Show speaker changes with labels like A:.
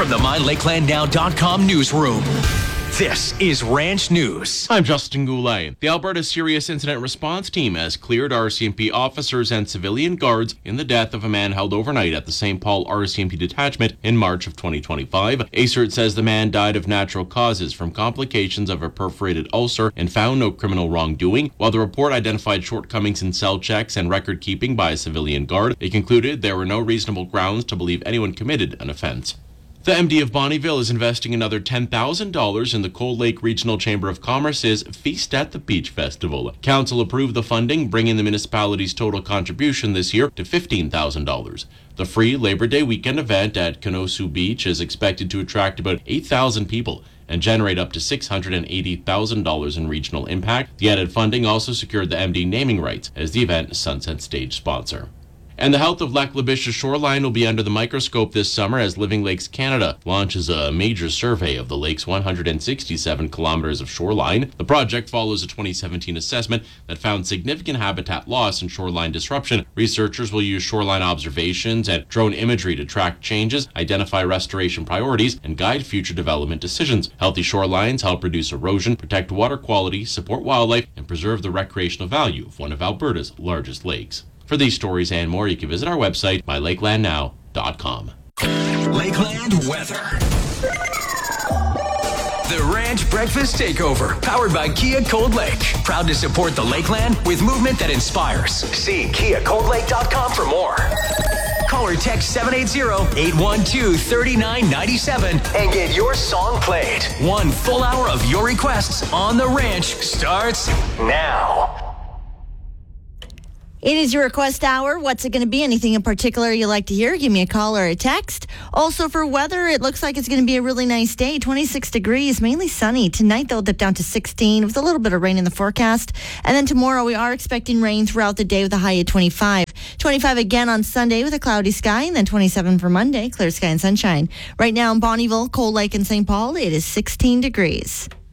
A: from the MyLakelandNow.com newsroom. This is Ranch News.
B: I'm Justin Goulet. The Alberta Serious Incident Response Team has cleared RCMP officers and civilian guards in the death of a man held overnight at the St. Paul RCMP detachment in March of 2025. ACERT says the man died of natural causes from complications of a perforated ulcer and found no criminal wrongdoing. While the report identified shortcomings in cell checks and record keeping by a civilian guard, it concluded there were no reasonable grounds to believe anyone committed an offense. The MD of Bonnyville is investing another $10,000 in the Cold Lake Regional Chamber of Commerce's Feast at the Beach Festival. Council approved the funding, bringing the municipality's total contribution this year to $15,000. The free Labor Day weekend event at Kanosu Beach is expected to attract about 8,000 people and generate up to $680,000 in regional impact. The added funding also secured the MD naming rights as the event Sunset Stage sponsor. And the health of Lac La Biche's shoreline will be under the microscope this summer as Living Lakes Canada launches a major survey of the lake's 167 kilometers of shoreline. The project follows a 2017 assessment that found significant habitat loss and shoreline disruption. Researchers will use shoreline observations and drone imagery to track changes, identify restoration priorities, and guide future development decisions. Healthy shorelines help reduce erosion, protect water quality, support wildlife, and preserve the recreational value of one of Alberta's largest lakes. For these stories and more, you can visit our website, mylakelandnow.com.
A: Lakeland weather. The Ranch Breakfast Takeover, powered by Kia Cold Lake. Proud to support the Lakeland with movement that inspires. See KiaColdLake.com for more. Call or text 780-812-3997 and get your song played. 1 full hour of your requests on the ranch starts now.
C: It is your request hour. What's it going to be? Anything in particular you'd like to hear? Give me a call or a text. Also for weather, it looks like it's going to be a really nice day. 26 degrees, mainly sunny. Tonight, they'll dip down to 16 with a little bit of rain in the forecast. And then tomorrow, we are expecting rain throughout the day with a high of 25. 25 again on Sunday with a cloudy sky, and then 27 for Monday, clear sky and sunshine. Right now in Bonnyville, Cold Lake, and St. Paul, it is 16 degrees.